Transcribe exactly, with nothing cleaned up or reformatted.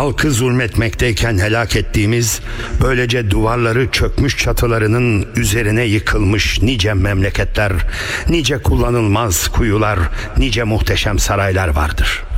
Halkı zulmetmekteyken helak ettiğimiz, böylece duvarları çökmüş çatılarının üzerine yıkılmış nice memleketler, nice kullanılmaz kuyular, nice muhteşem saraylar vardır.